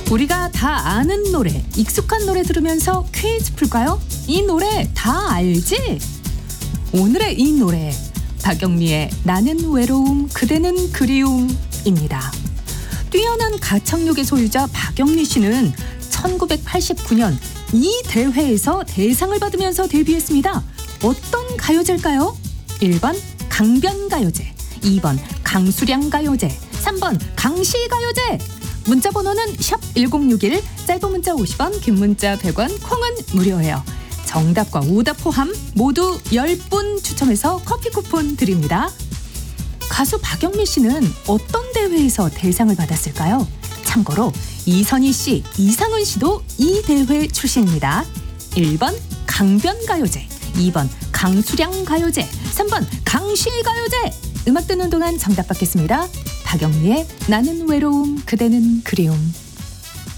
우리가 다 아는 노래, 익숙한 노래 들으면서 퀴즈 풀까요? 이 노래 다 알지? 오늘의 이 노래, 박영미의 나는 외로움, 그대는 그리움입니다. 뛰어난 가창력의 소유자 박영미 씨는 1989년 이 대회에서 대상을 받으면서 데뷔했습니다. 어떤 가요제일까요? 1번 강변가요제, 2번 강수량가요제, 3번 강시가요제. 문자 번호는 샵1061, 짧은 문자 50원, 긴 문자 100원, 콩은 무료예요. 정답과 오답 포함 모두 10분 추첨해서 커피 쿠폰 드립니다. 가수 박영미 씨는 어떤 대회에서 대상을 받았을까요? 참고로 이선희 씨, 이상은 씨도 이 대회 출신입니다. 1번 강변가요제, 2번 강수량가요제, 3번 강시가요제. 음악 듣는 동안 정답 받겠습니다. 박영미의 나는 외로움, 그대는 그리움.